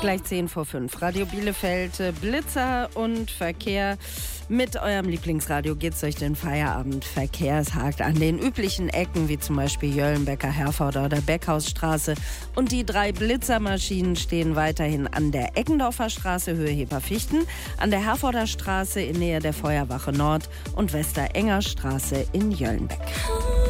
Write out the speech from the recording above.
Gleich 10 vor 5. Radio Bielefeld, Blitzer und Verkehr. Mit eurem Lieblingsradio geht's durch den Feierabendverkehr. Es hakt an den üblichen Ecken, wie zum Beispiel Jöllenbecker, Herforder oder Beckhausstraße. Und die 3 Blitzermaschinen stehen weiterhin an der Eckendorfer Straße, Höhe Heperfichten, an der Herforder Straße in Nähe der Feuerwache Nord und Westerenger Straße in Jöllenbeck.